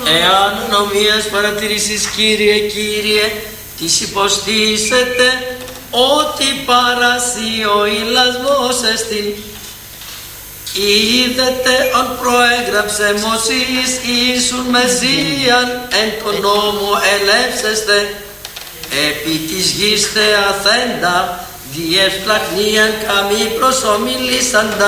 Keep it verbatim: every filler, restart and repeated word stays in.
Εάν νομίας παρατηρήσεις, Κύριε, Κύριε, τις υποστήσετε, ότι παρασύ ο ηλασμός εστιν. Είδετε αν προέγραψε Μωσής Ιησούν Μεσσίαν εν τον νόμο ελεύσεστε, επί της γης θεαθέντα διευσπλαχνίαν καμή προσομιλήσαντα.